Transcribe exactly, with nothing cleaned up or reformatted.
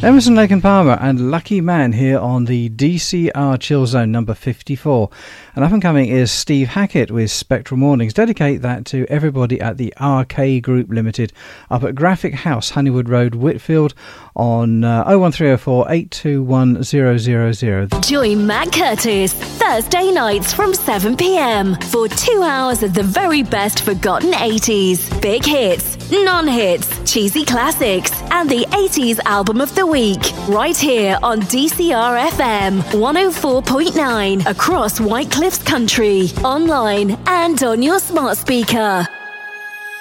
Emerson, Lake and Palmer and Lucky Man here on the D C R Chill Zone number fifty-four. And up and coming is Steve Hackett with Spectral Mornings. Dedicate that to everybody at the R K Group Limited up at Graphic House, Honeywood Road, Whitfield on uh, oh one three oh four, eight two one, zero zero zero. Join Matt Curtis Thursday nights from seven p.m. for two hours of the very best forgotten eighties, big hits, non-hits, cheesy classics and the eighties album of the week, right here on D C R F M one oh four point nine across White Cliffs Country, online and on your smart speaker.